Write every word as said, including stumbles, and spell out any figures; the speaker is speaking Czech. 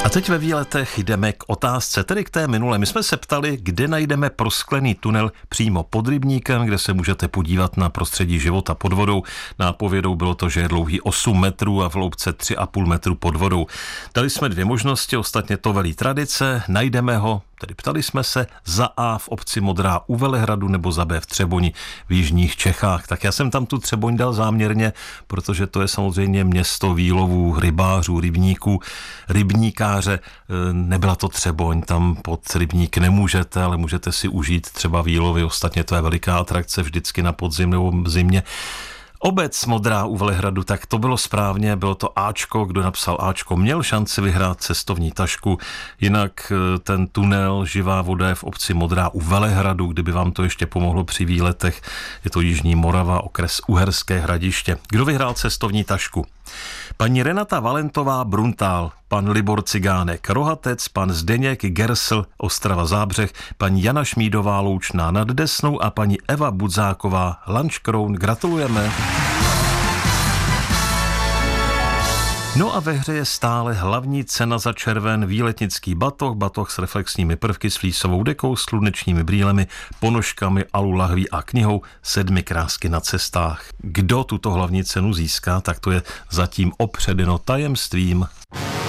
A teď ve výletech jdeme k otázce, tedy k té minulé. My jsme se ptali, kde najdeme prosklený tunel přímo pod rybníkem, kde se můžete podívat na prostředí života pod vodou. Nápovědou bylo to, že je dlouhý osm metrů a v hloubce tři a půl metru pod vodou. Dali jsme dvě možnosti, ostatně to velí tradice. Najdeme ho, tedy ptali jsme se, za A v obci Modrá u Velehradu nebo za B v Třeboni v jižních Čechách. Tak já jsem tam tu Třeboň dal záměrně, protože to je samozřejmě město výlovů, rybářů, rybníků, rybníkáře. Nebyla to Třeboň, tam pod rybník nemůžete, ale můžete si užít třeba výlovy. Ostatně to je veliká atrakce vždycky na podzim nebo zimě. Obec Modrá u Velehradu, tak to bylo správně, bylo to Ačko, kdo napsal Ačko, měl šanci vyhrát cestovní tašku, jinak ten tunel Živá voda je v obci Modrá u Velehradu, kdyby vám to ještě pomohlo při výletech, je to jižní Morava, okres Uherské Hradiště. Kdo vyhrál cestovní tašku? Paní Renata Valentová Bruntál, pan Libor Cigánek Rohatec, pan Zdeněk Gersl Ostrava Zábřeh, paní Jana Šmídová Loučná nad Desnou a paní Eva Budzáková Lanškroun. Gratulujeme. No a ve hře je stále hlavní cena za červen, výletnický batoh, batoh s reflexními prvky, s flísovou dekou, slunečními brýlemi, ponožkami, alu lahví a knihou Sedmi krásky na cestách. Kdo tuto hlavní cenu získá, tak to je zatím opředeno tajemstvím.